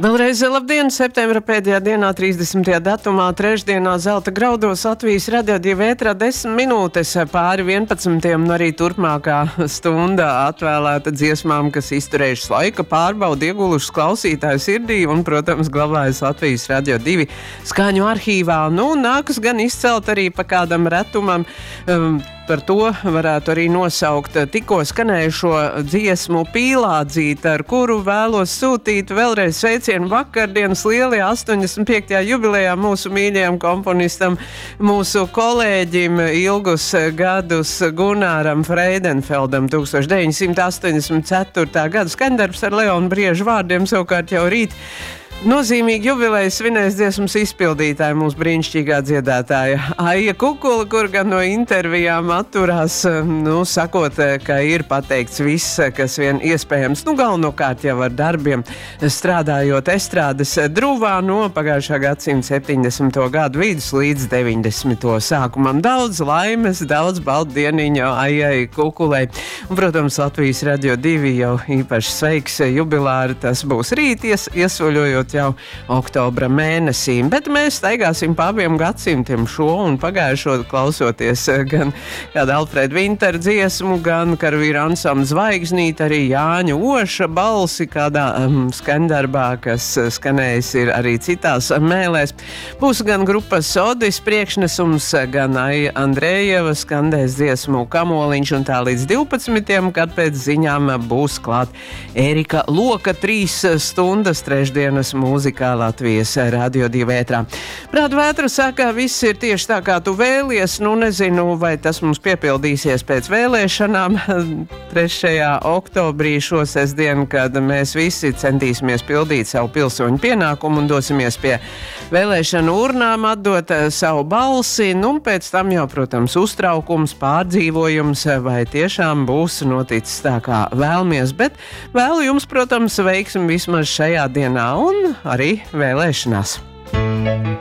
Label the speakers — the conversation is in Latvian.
Speaker 1: Vēlreiz labdien, septembra pēdējā dienā, 30. datumā, trešdienā Zelta graudos Latvijas Radio 2 ētrā 10 minūtes pāri 11. un arī turpmākā stunda atvēlēta dziesmām, kas izturējušas laika pārbaudi, iegulušas klausītāju sirdī un, protams, glabājas Latvijas Radio 2 skaņu arhīvā. Nu, nākas gan izcelt arī pa kādam retumam. Par to varētu arī nosaukt tikko skanējušo dziesmu Pīlādzīte, ar kuru vēlos sūtīt vēlreiz sveicienu vakardienas lielajā 85. jubilejā mūsu mīļajam komponistam, mūsu kolēģim ilgus gadus Gunāram Freidenfeldam. 1984. gada skaņdarbs ar Leonu Briežu vārdiem savukārt jau rīt. Nozīmīgi jubilejas svinēs dziesmas izpildītāja, mūsu brīnišķīgā dziedātāja Aija Kukula, kur gan no intervijām atturās, sakot, ka ir pateikts viss, kas vien iespējams, galvenokārt jau ar darbiem, strādājot estrādes drūvā no pagājušā gadsimta 70. gadu vidus līdz 90. sākumam. Daudz laimes, daudz baltdieniņu Aijai Kukulai. Un, protams, Latvijas Radio 2 jau īpaši sveiks jubilāri, tas būs rīt, iesoļojot jau oktobra mēnesī, bet mēs staigāsim pa abiem gadsimtiem šo un pagājušo, klausoties gan kādu Alfrēda Vintera dziesmu, gan karavīra ansambļa Zvaigznīte, arī Jāņa Oša balsi kādā skaņdarbā, kas skanējis ir arī citās mēlēs. Būs gan grupas Odis priekšnesums, gan Aija Andrejeva skandēs dziesmu Kamoliņš, un tā līdz 12, kad pēc ziņām būs klāt Ērika Loka 3 stundas trešdienas mūzikā Latvijas Radio 2 ētrā. Prāta vētra saka, viss ir tieši tā, kā tu vēlies. Nezinu, vai tas mums piepildīsies pēc vēlēšanām 3. oktobrī šo sestdienu, kad mēs visi centīsimies pildīt savu pilsoņu pienākumu un dosimies pie vēlēšanu urnām atdot savu balsi. Pēc tam jau, protams, uztraukums, pārdzīvojums, vai tiešām būs noticis tā, kā vēlamies. Bet vēlu jums, protams, veiksmi vismaz šajā dienā un arī vēlēšanās.